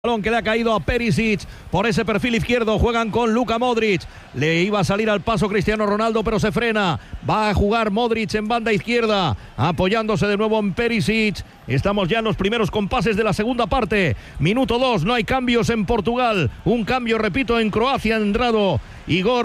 Balón que le ha caído a Perisic por ese perfil izquierdo. Juegan con Luka Modric. Le iba a salir al paso Cristiano Ronaldo, pero se frena. Va a jugar Modric en banda izquierda, apoyándose de nuevo en Perisic. Estamos ya en los primeros compases de la segunda parte. Minuto 2, no hay cambios en Portugal. Un cambio, repito, en Croacia. Ha entrado Igor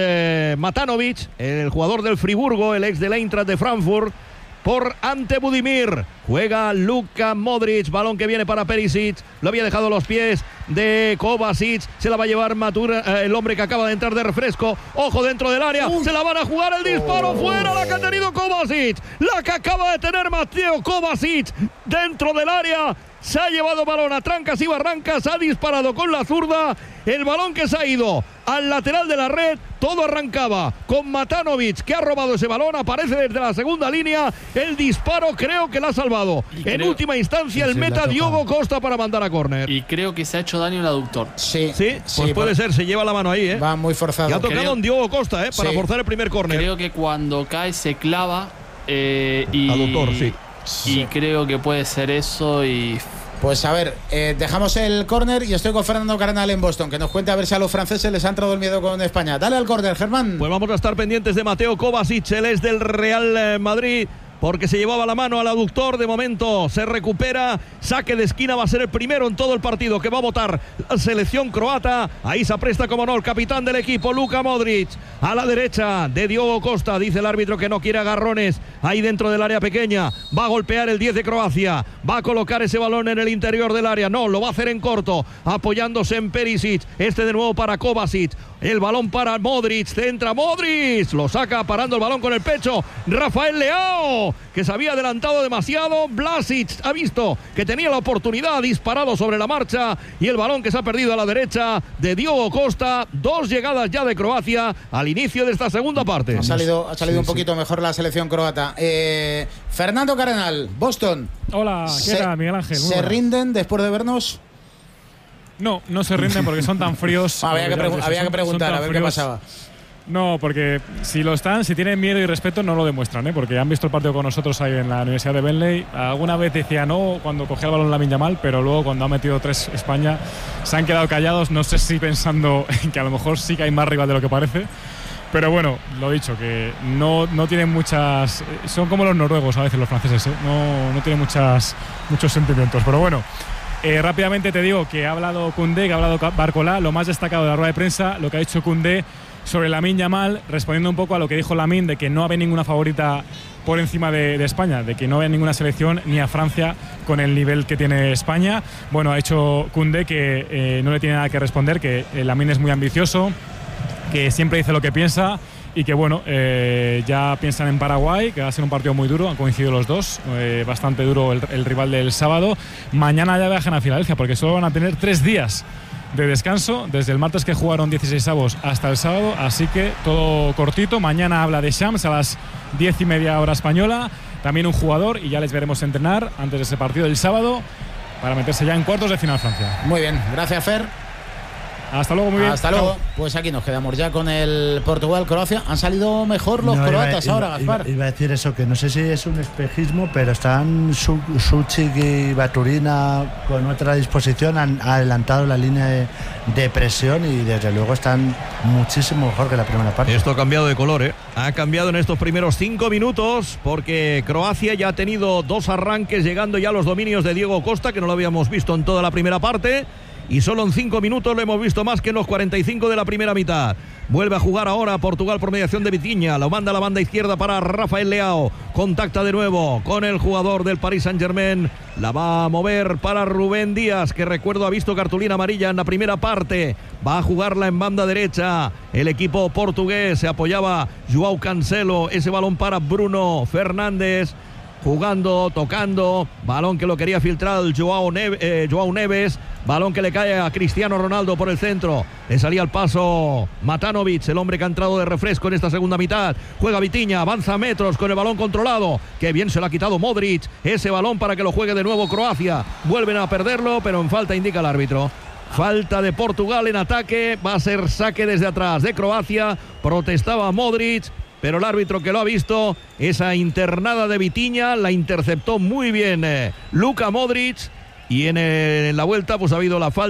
Matanovic, el jugador del Friburgo, el ex del Eintracht de Frankfurt, por Ante Budimir. Juega Luka Modric, balón que viene para Perisic, lo había dejado a los pies de Kovacic, se la va a llevar el hombre que acaba de entrar de refresco. Ojo dentro del área, se la van a jugar, el disparo fuera, la que ha tenido Kovacic, la que acaba de tener Mateo Kovacic dentro del área. Se ha llevado balón a trancas y barrancas, ha disparado con la zurda, el balón que se ha ido al lateral de la red. Todo arrancaba con Matanovic, que ha robado ese balón, aparece desde la segunda línea, el disparo creo que la ha salvado. En última instancia el meta Diogo Costa para mandar a córner. Y creo que se ha hecho daño el aductor. Sí, pues puede ser, se lleva la mano ahí, Va muy forzado. Y ha tocado en Diogo Costa, para forzar el primer córner. Creo que cuando cae se clava aductor, y creo que puede ser eso. Y pues a ver, dejamos el córner y estoy con Fernando Cardenal en Boston, que nos cuente a ver si a los franceses les ha entrado el miedo con España. Dale al córner, Germán. Pues vamos a estar pendientes de Mateo Kovacic, él es del Real Madrid, porque se llevaba la mano al aductor. De momento se recupera, saque de esquina, va a ser el primero en todo el partido que va a votar la selección croata. Ahí se apresta, como no, el capitán del equipo, Luka Modric, a la derecha de Diogo Costa. Dice el árbitro que no quiere agarrones ahí dentro del área pequeña. Va a golpear el 10 de Croacia, va a colocar ese balón en el interior del área, no, lo va a hacer en corto, apoyándose en Perisic, de nuevo para Kovacic. El balón para Modric, centra Modric, lo saca parando el balón con el pecho Rafael Leao, que se había adelantado demasiado. Vlasic ha visto que tenía la oportunidad, ha disparado sobre la marcha, y el balón que se ha perdido a la derecha de Diogo Costa. Dos llegadas ya de Croacia al inicio de esta segunda parte. Ha salido un poquito mejor la selección croata. Fernando Cardenal, Boston. Hola, ¿qué tal, Miguel Ángel? ¿Se rinden después de vernos? No se rinden porque son tan fríos. Había que preguntar a ver qué pasaba. No, porque si tienen miedo y respeto, no lo demuestran, porque han visto el partido con nosotros ahí en la Universidad de Bentley. Alguna vez decía no cuando cogía el balón Lamine Yamal, pero luego cuando ha metido 3 España se han quedado callados. No sé si pensando en que a lo mejor sí que hay más rival de lo que parece. Pero bueno, lo dicho, que no tienen muchas. Son como los noruegos a veces, los franceses, no tienen muchos sentimientos. Pero bueno. Rápidamente te digo que ha hablado Koundé, que ha hablado Barcola. Lo más destacado de la rueda de prensa, lo que ha dicho Koundé sobre Lamine Yamal, respondiendo un poco a lo que dijo Lamine, de que no había ninguna favorita por encima de España, de que no había ninguna selección ni a Francia con el nivel que tiene España. Bueno, ha dicho Koundé que no le tiene nada que responder, que Lamine es muy ambicioso, que siempre dice lo que piensa, y que bueno, ya piensan en Paraguay, que va a ser un partido muy duro. Han coincidido los dos, bastante duro el rival del sábado. Mañana ya viajan a Filadelfia, porque solo van a tener 3 días de descanso, desde el martes que jugaron 16avos hasta el sábado, así que todo cortito. Mañana habla de Shams a las 10:30 hora española, también un jugador, y ya les veremos entrenar antes de ese partido del sábado para meterse ya en cuartos de final Francia. Muy bien, gracias Fer. Hasta luego, muy bien. Hasta luego. Pues aquí nos quedamos ya con el Portugal-Croacia. Han salido mejor los croatas ahora, Gaspar. Iba a decir eso, que no sé si es un espejismo, pero están Suchik y Baturina con otra disposición, han adelantado la línea de presión y desde luego están muchísimo mejor que la primera parte. Esto ha cambiado de color, Ha cambiado en estos primeros 5 minutos, porque Croacia ya ha tenido 2 arranques, llegando ya a los dominios de Diogo Costa, que no lo habíamos visto en toda la primera parte. Y solo en 5 minutos lo hemos visto más que en los 45 de la primera mitad. Vuelve a jugar ahora Portugal por mediación de Vitinha. Lo manda a la banda izquierda para Rafael Leao. Contacta de nuevo con el jugador del Paris Saint-Germain. La va a mover para Rubén Díaz, que recuerdo ha visto cartulina amarilla en la primera parte. Va a jugarla en banda derecha. El equipo portugués, se apoyaba João Cancelo. Ese balón para Bruno Fernández. Jugando, tocando, balón que lo quería filtrar el Joao Neves, balón que le cae a Cristiano Ronaldo por el centro, le salía al paso Matanovic, el hombre que ha entrado de refresco en esta segunda mitad. Juega Vitinha, avanza metros con el balón controlado, que bien se lo ha quitado Modric, ese balón para que lo juegue de nuevo Croacia. Vuelven a perderlo, pero en falta indica el árbitro. Falta de Portugal en ataque, va a ser saque desde atrás de Croacia. Protestaba Modric, pero el árbitro, que lo ha visto, esa internada de Vitinha la interceptó muy bien Luka Modric, Y en la vuelta pues ha habido la falta